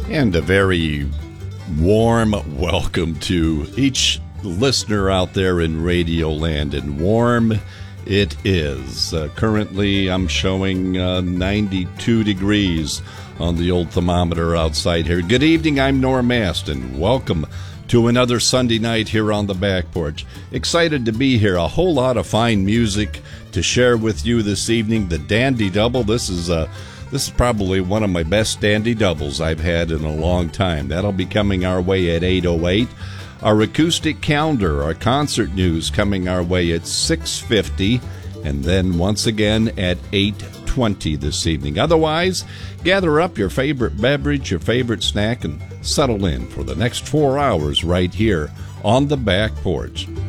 And a very warm welcome to each listener out there in Radio Land. And warm it is. Currently, I'm showing 92 degrees on the old thermometer outside here. Good evening, I'm Norm Aston. Welcome to another Sunday night here on the back porch. Excited to be here. A whole lot of fine music to share with you this evening. The Dandy Double. This is probably one of my best Dandy Doubles I've had in a long time. That'll be coming our way at 8:08. Our acoustic calendar, our concert news coming our way at 6:50, and then once again at 8:20 this evening. Otherwise, gather up your favorite beverage, your favorite snack, and settle in for the next 4 hours right here on the back porch.